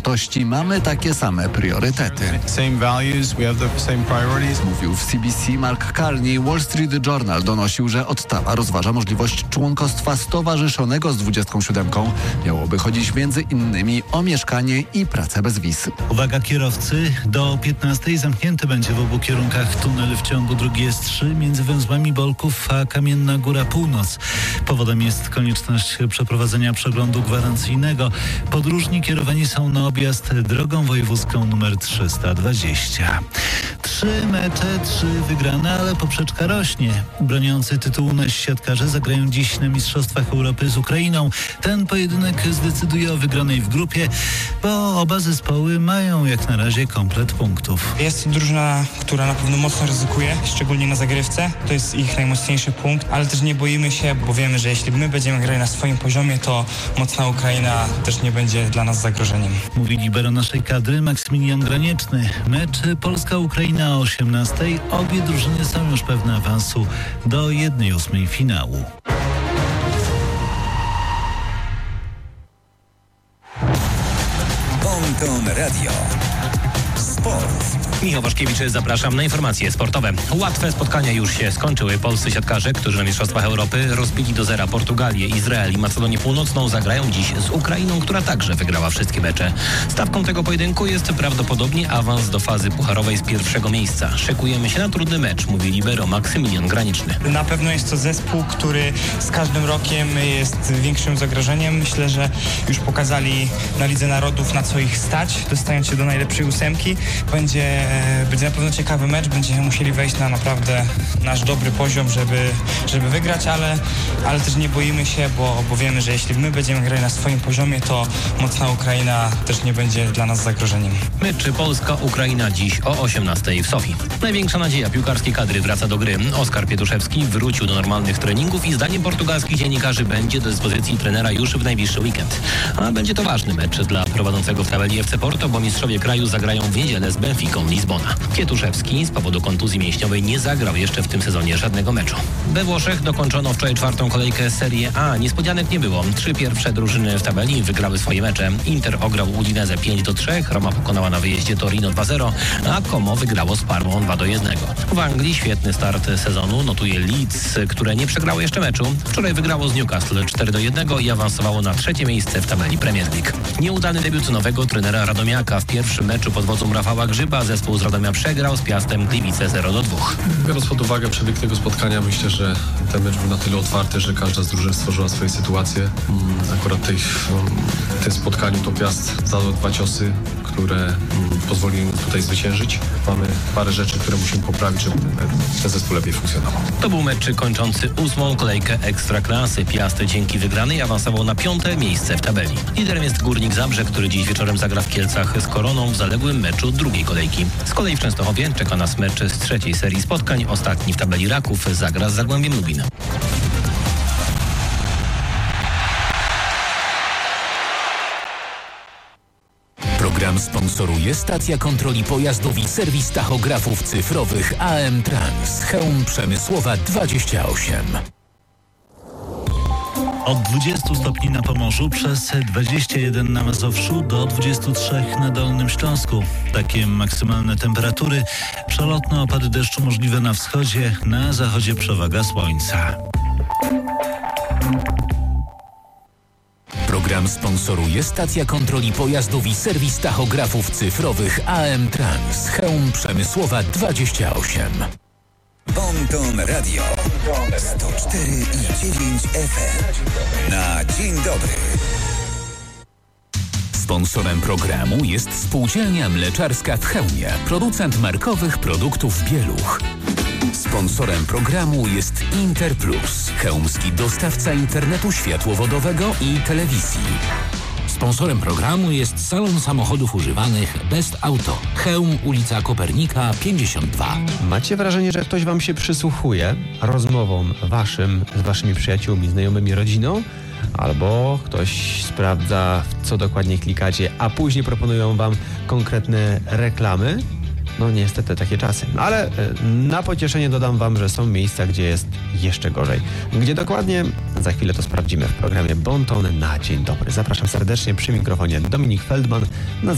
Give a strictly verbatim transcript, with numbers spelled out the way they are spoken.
wartości, mamy takie same priorytety. Same values, we have the same priorities. Mówił w C B C Mark Carney. Wall Street Journal donosił, że Ottawa rozważa możliwość członkostwa stowarzyszonego z dwudziestką siódemką. Miałoby chodzić między innymi o mieszkanie i pracę bez wiz. Uwaga kierowcy, do piętnastej zamknięty będzie w obu kierunkach tunel w ciągu drugi S trzy między węzłami Bolków a Kamienna Góra Północ. Powodem jest konieczność przeprowadzenia przeglądu gwarancyjnego. Podróżni kierowani są na objazd drogą wojewódzką nr trzysta dwadzieścia. Trzy mecze, trzy wygrane, ale poprzeczka rośnie. Broniący tytułu nasi siatkarze zagrają dziś na Mistrzostwach Europy z Ukrainą. Ten pojedynek zdecyduje o wygranej w grupie, bo oba zespoły mają jak na razie komplet punktów. Jest to drużyna, która na pewno mocno ryzykuje, szczególnie na zagrywce. To jest ich najmocniejszy punkt, ale też nie boimy się, bo wiemy, że jeśli my będziemy grali na swoim poziomie, to mocna Ukraina też nie będzie dla nas zagrożeniem. Mówi libero naszej kadry Maksymilian Granieczny. Mecz Polska-Ukraina o osiemnastej. Obie drużyny są już pewne awansu do jednej ósmej finału. Bonton Radio. Sport. Michał Waszkiewicz, zapraszam na informacje sportowe. Łatwe spotkania już się skończyły. Polscy siatkarze, którzy na Mistrzostwach Europy rozbili do zera Portugalię, Izrael i Macedonię Północną, zagrają dziś z Ukrainą, która także wygrała wszystkie mecze. Stawką tego pojedynku jest prawdopodobnie awans do fazy pucharowej z pierwszego miejsca. Szykujemy się na trudny mecz, mówi libero Maksymilian Graniczny. Na pewno jest to zespół, który z każdym rokiem jest większym zagrożeniem. Myślę, że już pokazali na Lidze Narodów, na co ich stać, dostając się do najlepszej ósemki. Będzie Będzie na pewno ciekawy mecz, będziemy musieli wejść na naprawdę nasz dobry poziom, żeby, żeby wygrać, ale, ale też nie boimy się, bo, bo wiemy, że jeśli my będziemy grali na swoim poziomie, to mocna Ukraina też nie będzie dla nas zagrożeniem. Mecz Polska-Ukraina dziś o osiemnastej w Sofii. Największa nadzieja piłkarskiej kadry wraca do gry. Oskar Pietuszewski wrócił do normalnych treningów i zdaniem portugalskich dziennikarzy będzie do dyspozycji trenera już w najbliższy weekend. A będzie to ważny mecz dla prowadzącego w tabeli F C Porto, bo mistrzowie kraju zagrają w niedzielę z Benficą Lizbona. Pietuszewski z powodu kontuzji mięśniowej nie zagrał jeszcze w tym sezonie żadnego meczu. We Włoszech dokończono wczoraj czwartą kolejkę Serie A. Niespodzianek nie było. Trzy pierwsze drużyny w tabeli wygrały swoje mecze. Inter ograł Udinese pięć do trzech, Roma pokonała na wyjeździe Torino dwa zero, a Como wygrało z Parmą dwa do jednego. W Anglii świetny start sezonu notuje Leeds, które nie przegrało jeszcze meczu. Wczoraj wygrało z Newcastle cztery do jednego i awansowało na trzecie miejsce w tabeli Premier League. Nieudany debiut nowego trenera Radomiaka. W pierwszym meczu pod wodzą Rafała Grzyba zespół z Radomia przegrał z Piastem Gliwice zero do dwóch. Biorąc pod uwagę przebieg tego spotkania, myślę, że ten mecz był na tyle otwarty, że każda z drużyn stworzyła swoje sytuacje. Akurat tej, w tym spotkaniu to Piast zadał dwa ciosy, które pozwoliły mu tutaj zwyciężyć. Mamy parę rzeczy, które musimy poprawić, żeby ten zespół lepiej funkcjonował. To był mecz kończący ósmą kolejkę Ekstraklasy. Piast dzięki wygranej awansował na piąte miejsce w tabeli. Liderem jest Górnik Zabrze, który dziś wieczorem zagra w Kielcach z Koroną w zaległym meczu drugiej kolejki. Z kolei w Częstochowie czeka nas mecz z trzeciej serii spotkań. Ostatni w tabeli Raków zagra z Zagłębiem Lubin. Program sponsoruje stacja kontroli pojazdów i serwis tachografów cyfrowych A M Trans. Chełm Przemysłowa dwadzieścia osiem. Od dwudziestu stopni na Pomorzu przez dwadzieścia jeden na Mazowszu do dwudziestu trzech na Dolnym Śląsku. Takie maksymalne temperatury. Przelotne opady deszczu możliwe na wschodzie, na zachodzie przewaga słońca. Program sponsoruje stacja kontroli pojazdów i serwis tachografów cyfrowych A M Trans. Chełm Przemysłowa dwadzieścia osiem. Bonton Radio sto cztery i dziewięć F M. Na dzień dobry. Sponsorem programu jest Spółdzielnia Mleczarska w Chełmie, producent markowych produktów Bieluch. Sponsorem programu jest Interplus, chełmski dostawca internetu światłowodowego i telewizji. Sponsorem programu jest Salon Samochodów Używanych Best Auto. Chełm, ulica Kopernika pięćdziesiąt dwa. Macie wrażenie, że ktoś wam się przysłuchuje rozmowom waszym z waszymi przyjaciółmi, znajomymi, rodziną? Albo ktoś sprawdza, w co dokładnie klikacie, a później proponują wam konkretne reklamy? No niestety takie czasy. Ale na pocieszenie dodam wam, że są miejsca, gdzie jest jeszcze gorzej. Gdzie dokładnie? Za chwilę to sprawdzimy w programie Bonton na Dzień Dobry. Zapraszam serdecznie, przy mikrofonie Dominik Feldman. Na